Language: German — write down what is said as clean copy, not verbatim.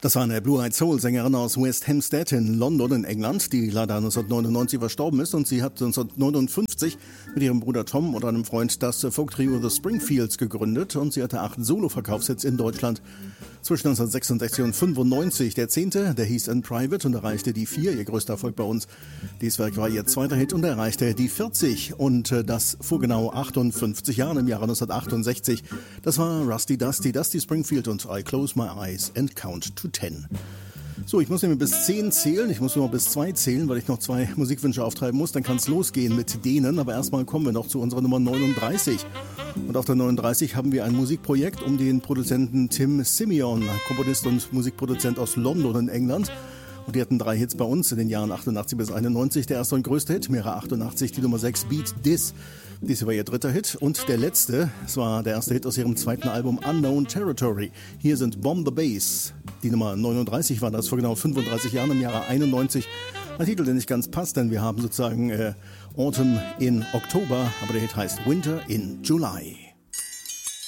Das war eine Blue-Eyed Soul-Sängerin aus West Hampstead in London in England, die leider 1999 verstorben ist, und sie hat 1959 mit ihrem Bruder Tom und einem Freund das Folk-Trio The Springfields gegründet, und sie hatte 8 Solo-Verkaufshits in Deutschland. Zwischen 1966 und 95 der 10., der hieß In Private und erreichte die 4, ihr größter Erfolg bei uns. Dieses Werk war ihr zweiter Hit und erreichte die 40, und das vor genau 58 Jahren, im Jahre 1968. Das war Rusty Dusty Springfield und I Close My Eyes and Count to 10. So, ich muss nämlich bis 10 zählen, ich muss nur noch bis 2 zählen, weil ich noch 2 Musikwünsche auftreiben muss, dann kann es losgehen mit denen, aber erstmal kommen wir noch zu unserer Nummer 39. Und auf der 39 haben wir ein Musikprojekt um den Produzenten Tim Simeon, Komponist und Musikproduzent aus London in England. Und die hatten 3 Hits bei uns in den Jahren 88 bis 91. Der erste und größte Hit, im Jahre 88, die Nummer 6, Beat This. Dies war ihr dritter Hit. Und der letzte, es war der erste Hit aus ihrem zweiten Album Unknown Territory. Hier sind Bomb the Bass. Die Nummer 39 war das vor genau 35 Jahren, im Jahre 91. Ein Titel, der nicht ganz passt, denn wir haben sozusagen Autumn in Oktober, aber der Hit heißt Winter in July.